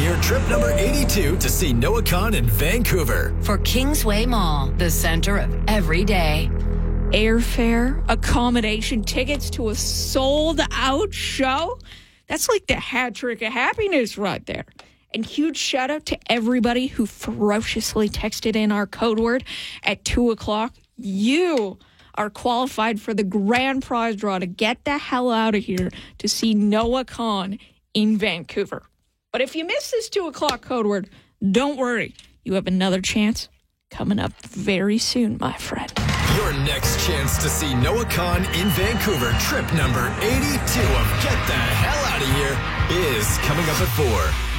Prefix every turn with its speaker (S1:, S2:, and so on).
S1: Here, trip number 82 to see Noah Khan in Vancouver.
S2: For Kingsway Mall, the center of every day.
S3: Airfare, accommodation, tickets to a sold-out show. That's like the hat trick of happiness right there. And huge shout out to everybody who ferociously texted in our code word at 2 o'clock. You are qualified for the grand prize draw to get the hell out of here to see Noah Khan in Vancouver. But if you miss this 2 o'clock code word, don't worry. You have another chance coming up very soon, my friend.
S1: Your next chance to see Noah Khan in Vancouver, trip number 82 of Get the Hell Out of Here, is coming up at 4.